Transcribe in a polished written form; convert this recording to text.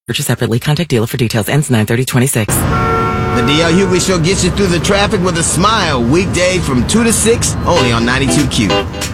Purchase separately. Contact dealer for details. Ends 9/30/26. The DL Hughley Show gets you through the traffic with a smile. Weekday from 2 to 6, only on 92Q.